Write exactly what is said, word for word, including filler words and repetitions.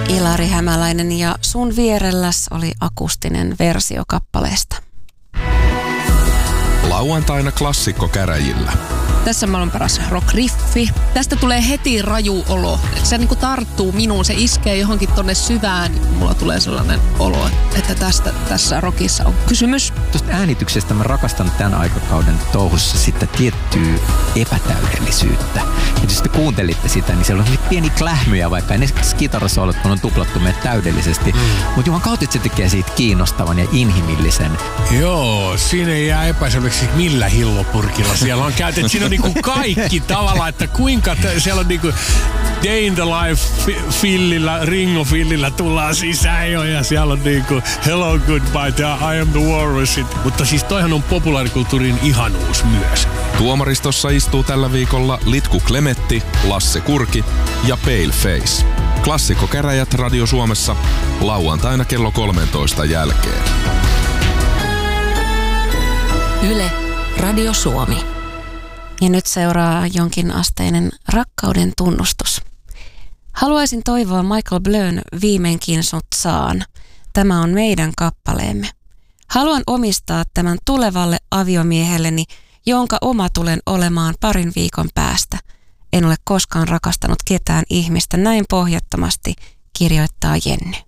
Ilari Hämäläinen ja Sun vierelläs oli akustinen versio kappaleesta. Lauantaina klassikkokäräjillä. Tässä on maailman paras rock-riffi. Tästä tulee heti raju olo. Se niinku tarttuu minuun, se iskee johonkin tonne syvään. Mulla tulee sellainen olo, että tästä tässä rockissa on kysymys. Tuosta äänityksestä mä rakastan tämän aikakauden touhussa sitten tiettyä epätäydellisyyttä. Ja jos te kuuntelitte sitä, niin siellä on pieni klähmyjä, vaikka ne kitarasolot on tuplattu meidät täydellisesti. Mm. Mutta juman kautta se tekee siitä kiinnostavan ja inhimillisen. Joo, siinä ei jää epäselväksi millä hillopurkilla siellä on käytetty. Siinä on niinku kaikki tavallaan, että kuinka t- siellä on niinku Day in the Life fillillä, Ringo fillillä tullaan sisään jo ja siellä on niinku Hello Goodbye ja I am the Walrus. Mutta siis toihan on populaarikulttuurin ihanuus myös. Tuomaristossa istuu tällä viikolla Litku Klemetti, Lasse Kurki ja Paleface. Klassikkokäräjät Radio Suomessa lauantaina kello kolmentoista jälkeen. Yle, Radio Suomi. Ja nyt seuraa jonkinasteinen rakkauden tunnustus. Haluaisin toivoa Michael Blön Viimeinkin sut saan. Tämä on meidän kappaleemme. Haluan omistaa tämän tulevalle aviomiehelleni, jonka oma tulen olemaan parin viikon päästä. En ole koskaan rakastanut ketään ihmistä näin pohjattomasti, kirjoittaa Jenny.